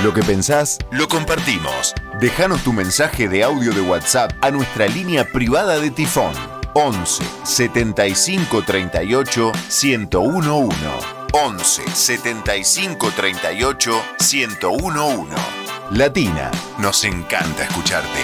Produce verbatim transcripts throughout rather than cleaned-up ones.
Lo que pensás, lo compartimos. Déjanos tu mensaje de audio de WhatsApp a nuestra línea privada de Tifón. once setenta y cinco treinta y ocho ciento uno. once setenta y cinco treinta y ocho ciento uno. Latina, nos encanta escucharte.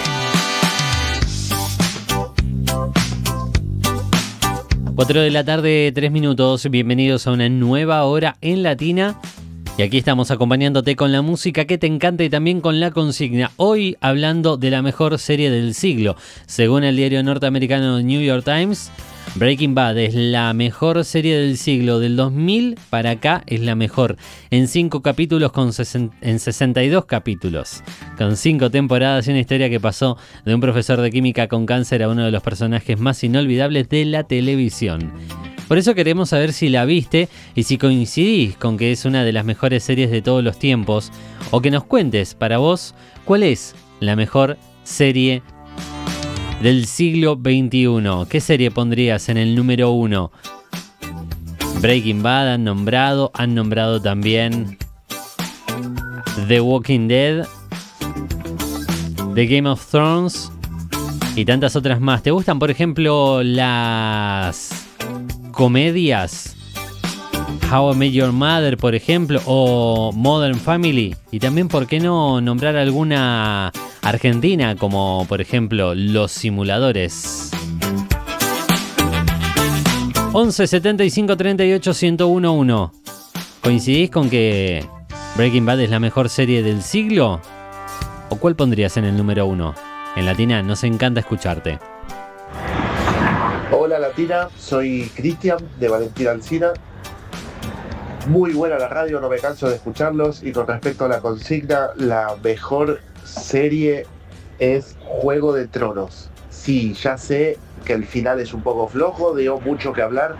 cuatro de la tarde, tres minutos. Bienvenidos a una nueva hora en Latina. Y aquí estamos acompañándote con la música que te encanta y también con la consigna. Hoy hablando de la mejor serie del siglo. Según el diario norteamericano New York Times, Breaking Bad es la mejor serie del siglo. Del dos mil para acá es la mejor. En cinco capítulos, con sesen- en sesenta y dos capítulos. Con cinco temporadas y una historia que pasó de un profesor de química con cáncer a uno de los personajes más inolvidables de la televisión. Por eso queremos saber si la viste y si coincidís con que es una de las mejores series de todos los tiempos, o que nos cuentes para vos cuál es la mejor serie del siglo veintiuno. ¿Qué serie pondrías en el número uno? Breaking Bad han nombrado, han nombrado también The Walking Dead, The Game of Thrones y tantas otras más. ¿Te gustan, por ejemplo, las comedias? How I Met Your Mother, por ejemplo, o Modern Family. Y también, ¿por qué no nombrar alguna argentina, como por ejemplo Los Simuladores? once setenta y cinco treinta y ocho ciento uno. ¿Coincidís con que Breaking Bad es la mejor serie del siglo? ¿O cuál pondrías en el número uno? En Latina nos encanta escucharte. Hola Latina, soy Cristian de Valentina Alsina. Muy buena la radio, no me canso de escucharlos. Y con respecto a la consigna, la mejor serie es Juego de Tronos. Sí, ya sé que el final es un poco flojo, dio mucho que hablar,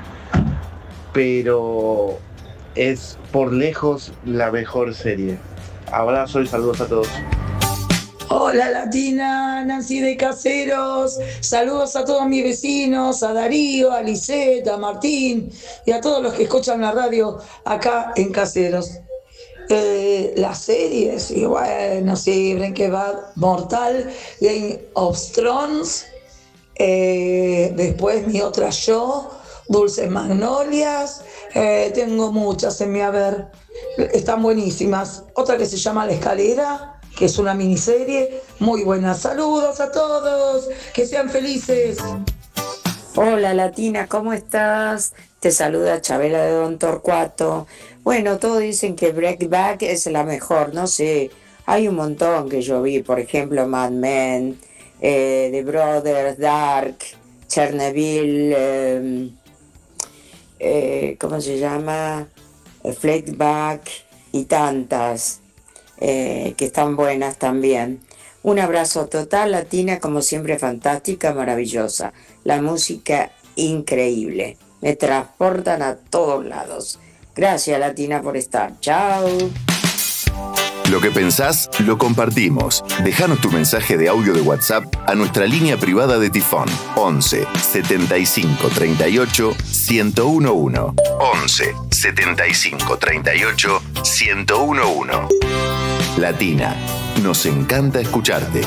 pero es por lejos la mejor serie. Abrazo y saludos a todos. Hola Latina, Nancy de Caseros, saludos a todos mis vecinos, a Darío, a Lisette, a Martín y a todos los que escuchan la radio acá en Caseros. Eh, las series, y bueno, sí, Breaking Bad, Mortal, Game of Thrones, eh, después Mi Otra Yo, Dulces Magnolias, eh, tengo muchas en mi haber, están buenísimas. Otra que se llama La Escalera, que es una miniserie muy buena. Saludos a todos, que sean felices. Hola Latina, ¿cómo estás? Te saluda Chabela de Don Torcuato. Bueno, todos dicen que Breaking Bad es la mejor, no sé, hay un montón que yo vi, por ejemplo Mad Men, eh, The Brothers, Dark, Chernobyl, eh, eh, ¿cómo se llama? Fleabag y tantas. Eh, que están buenas también. Un abrazo total, Latina, como siempre fantástica, maravillosa. La música increíble. Me transportan a todos lados. Gracias, Latina, por estar. Chao. Lo que pensás, lo compartimos. Déjanos tu mensaje de audio de WhatsApp a nuestra línea privada de Tifón. once setenta y cinco treinta y ocho ciento uno. once setenta y cinco treinta y ocho ciento uno. Latina, nos encanta escucharte.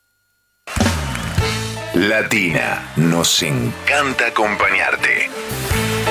Latina, nos encanta acompañarte.